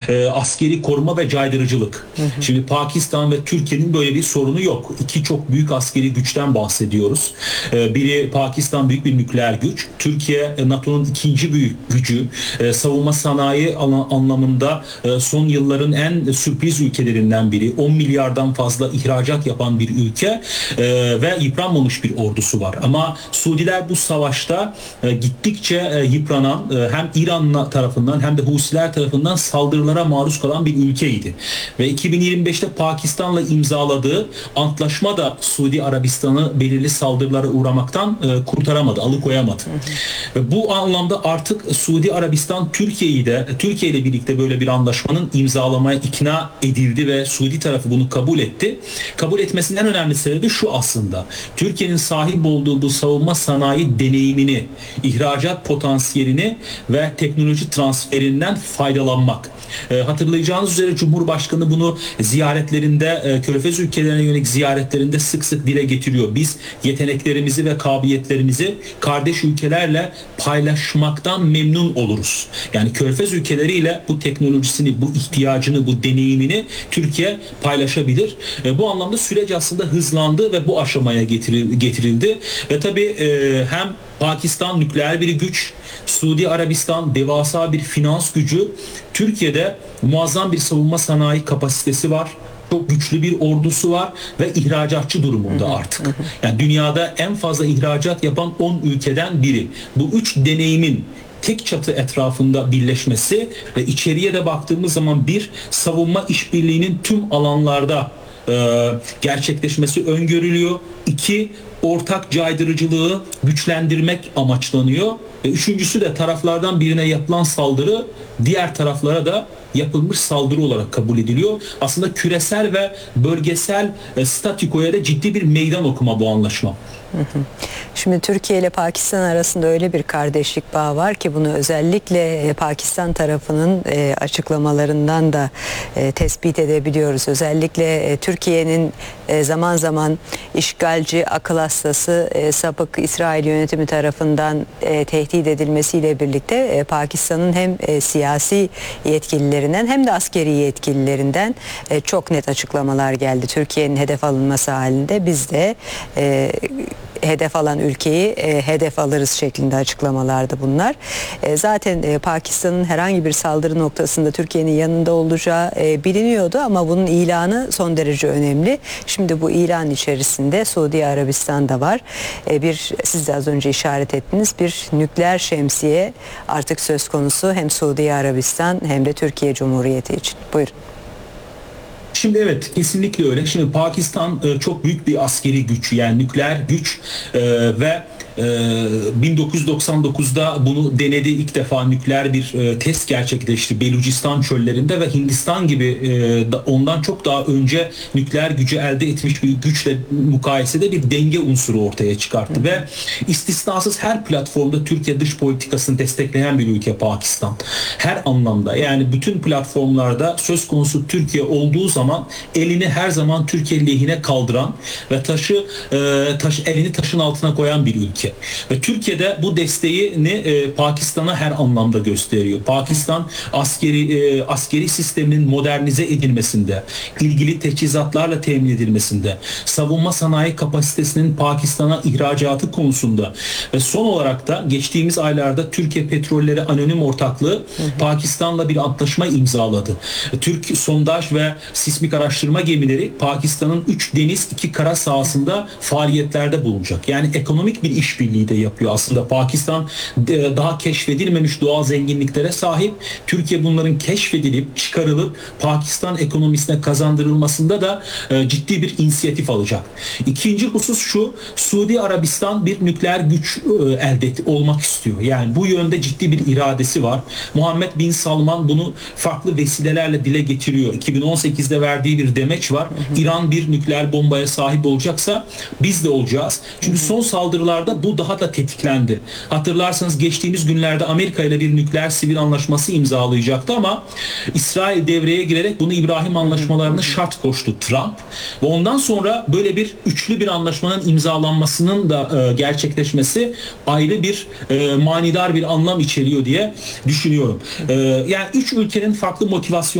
askeri koruma ve caydırıcılık. Şimdi Pakistan ve Türkiye'nin böyle bir sorunu yok. İki çok büyük askeri güçten bahsediyoruz. Biri Pakistan büyük bir nükleer güç. Türkiye NATO'nun ikinci büyük gücü. Savunma sanayi anlamında son yılların en sürpriz ülkelerinden biri. 10 milyardan fazla ihracat yapan bir ülke ve yıpranmamış bir ordusu var. Ama Suudiler bu savaşta gittikçe yıpranan hem İran tarafından hem de Husiler tarafından saldırılara maruz kalan bir ülkeydi. Ve 2025'te Pakistan'la imzaladığı antlaşma da Suudi Arabistan'ı belirli saldırılara uğramaktan kurtaramadı, alıkoyamadı. Ve bu anlamda artık Suudi Arabistan Türkiye ile birlikte böyle bir anlaşmanın imzalamaya ikna edildi ve Suudi tarafı bunu kabul etti. Kabul etmesinin en önemli sebebi şu aslında. Türkiye'nin sahip olduğu bu savunma sanayi deneyimini, ihracat potansiyelini ve teknoloji transferinden faydalanmak. Hatırlayacağınız üzere Cumhurbaşkanı bunu ziyaretlerinde, Körfez ülkelerine yönelik ziyaretlerinde sık sık dile getiriyor. Biz yeteneklerimizi ve kabiliyetlerimizi kardeş ülkelerle paylaşmaktan memnun oluruz. Yani Körfez ülkeleriyle bu teknolojisini, bu ihtiyacını, bu deneyimini Türkiye paylaşabilir. Bu anlamda süreç aslında hızlandı ve bu aşamaya getirildi. Ve tabii hem Pakistan nükleer bir güç, Suudi Arabistan devasa bir finans gücü, Türkiye'de muazzam bir savunma sanayi kapasitesi var. Çok güçlü bir ordusu var ve ihracatçı durumunda artık. Yani dünyada en fazla ihracat yapan 10 ülkeden biri. Bu üç deneyimin tek çatı etrafında birleşmesi ve içeriye de baktığımız zaman bir savunma işbirliğinin tüm alanlarda gerçekleşmesi öngörülüyor. İki, ortak caydırıcılığı güçlendirmek amaçlanıyor. Üçüncüsü de taraflardan birine yapılan saldırı diğer taraflara da yapılmış saldırı olarak kabul ediliyor. Aslında küresel ve bölgesel statikoya da ciddi bir meydan okuma bu anlaşma. Şimdi Türkiye ile Pakistan arasında öyle bir kardeşlik bağı var ki bunu özellikle Pakistan tarafının açıklamalarından da tespit edebiliyoruz. Özellikle Türkiye'nin zaman zaman işgalci, akıl hastası, sapık İsrail yönetimi tarafından tehdit edilmesiyle birlikte Pakistan'ın hem siyasi yetkililerinden hem de askeri yetkililerinden çok net açıklamalar geldi. Türkiye'nin hedef alınması halinde biz de hedef alan ülkeyi hedef alırız şeklinde açıklamalardı bunlar. Zaten Pakistan'ın herhangi bir saldırı noktasında Türkiye'nin yanında olacağı biliniyordu ama bunun ilanı son derece önemli. Şimdi bu ilan içerisinde Suudi Arabistan da var. Siz de az önce işaret ettiniz, bir nükleer şemsiye artık söz konusu hem Suudi Arabistan hem de Türkiye Cumhuriyeti için. Buyurun. Şimdi evet, kesinlikle öyle. Şimdi Pakistan çok büyük bir askeri güç, yani nükleer güç ve 1999'da bunu denedi, ilk defa nükleer bir test gerçekleşti Belucistan çöllerinde ve Hindistan gibi ondan çok daha önce nükleer gücü elde etmiş bir güçle mukayesede bir denge unsuru ortaya çıkarttı ve istisnasız her platformda Türkiye dış politikasını destekleyen bir ülke Pakistan. Her anlamda, yani bütün platformlarda söz konusu Türkiye olduğu zaman elini her zaman Türkiye lehine kaldıran ve elini taşın altına koyan bir ülke. Ve Türkiye'de bu desteğini Pakistan'a her anlamda gösteriyor. Pakistan askeri sisteminin modernize edilmesinde, ilgili teçhizatlarla temin edilmesinde, savunma sanayi kapasitesinin Pakistan'a ihracatı konusunda ve son olarak da geçtiğimiz aylarda Türkiye Petrolleri Anonim Ortaklığı Pakistan'la bir antlaşma imzaladı. Türk sondaj ve sismik araştırma gemileri Pakistan'ın 3 deniz 2 kara sahasında faaliyetlerde bulunacak. Yani ekonomik bir işbirliği de yapıyor aslında. Pakistan daha keşfedilmemiş doğal zenginliklere sahip. Türkiye bunların keşfedilip çıkarılıp Pakistan ekonomisine kazandırılmasında da ciddi bir inisiyatif alacak. İkinci husus şu: Suudi Arabistan bir nükleer güç elde olmak istiyor. Yani bu yönde ciddi bir iradesi var. Muhammed Bin Salman bunu farklı vesilelerle dile getiriyor. 2018'de verdiği bir demeç var. İran bir nükleer bombaya sahip olacaksa biz de olacağız. Çünkü son saldırılarda bu daha da tetiklendi. Hatırlarsanız geçtiğimiz günlerde Amerika ile bir nükleer sivil anlaşması imzalayacaktı ama İsrail devreye girerek bunu İbrahim anlaşmalarına şart koştu Trump. Ve ondan sonra böyle bir üçlü bir anlaşmanın imzalanmasının da gerçekleşmesi ayrı bir manidar bir anlam içeriyor diye düşünüyorum. Yani üç ülkenin farklı motivasyon